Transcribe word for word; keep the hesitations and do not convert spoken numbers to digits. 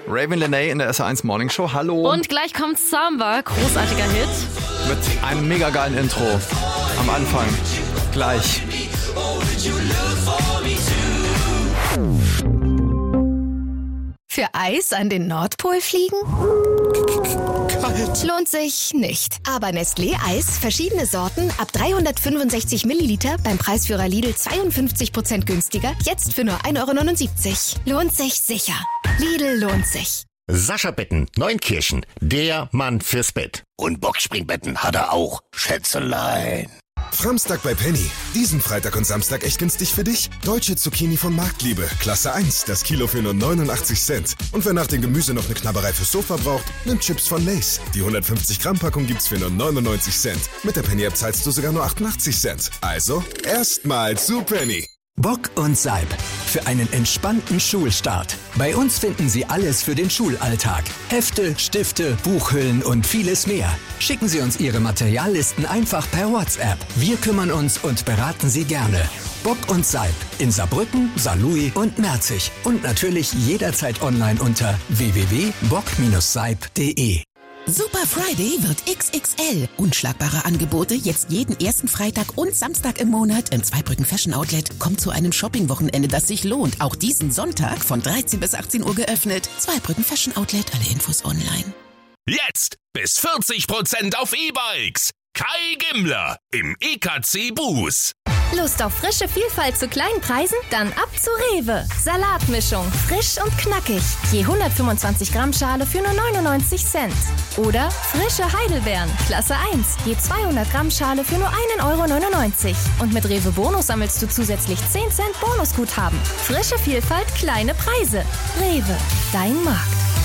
Raven Lenae in der S eins Morning Show. Hallo. Und gleich kommt Samba, großartiger Hit. Mit einem mega geilen Intro am Anfang. Gleich. Für Eis an den Nordpol fliegen? Kalt. Lohnt sich nicht. Aber Nestlé Eis, verschiedene Sorten, ab dreihundertfünfundsechzig Milliliter, beim Preisführer Lidl zweiundfünfzig Prozent günstiger, jetzt für nur ein Euro neunundsiebzig. Lohnt sich sicher. Lidl lohnt sich. Sascha Betten, Neunkirchen, der Mann fürs Bett. Und Boxspringbetten hat er auch, Schätzelein. Framstag bei Penny. Diesen Freitag und Samstag echt günstig für dich. Deutsche Zucchini von Marktliebe. Klasse eins. Das Kilo für nur neunundachtzig Cent. Und wer nach dem Gemüse noch eine Knabberei fürs Sofa braucht, nimmt Chips von Lay's. Die hundertfünfzig Gramm Packung gibt's für nur neunundneunzig Cent. Mit der Penny-App zahlst du sogar nur achtundachtzig Cent. Also, erstmal zu Penny. Bock und Seib. Für einen entspannten Schulstart. Bei uns finden Sie alles für den Schulalltag. Hefte, Stifte, Buchhüllen und vieles mehr. Schicken Sie uns Ihre Materiallisten einfach per WhatsApp. Wir kümmern uns und beraten Sie gerne. Bock und Seib in Saarbrücken, Saarlouis und Merzig. Und natürlich jederzeit online unter w w w punkt bock seib punkt de. Super Friday wird X X L. Unschlagbare Angebote jetzt jeden ersten Freitag und Samstag im Monat im Zweibrücken Fashion Outlet. Kommt zu einem Shopping-Wochenende, das sich lohnt. Auch diesen Sonntag von dreizehn bis achtzehn Uhr geöffnet. Zweibrücken Fashion Outlet, alle Infos online. Jetzt bis vierzig Prozent auf E-Bikes. Kai Gimmler im E K C Bus. Lust auf frische Vielfalt zu kleinen Preisen? Dann ab zu Rewe. Salatmischung, frisch und knackig. Je hundertfünfundzwanzig Gramm Schale für nur neunundneunzig Cent. Oder frische Heidelbeeren, Klasse eins. Je zweihundert Gramm Schale für nur ein Euro neunundneunzig. Und mit Rewe Bonus sammelst du zusätzlich zehn Cent Bonusguthaben. Frische Vielfalt, kleine Preise. Rewe, dein Markt.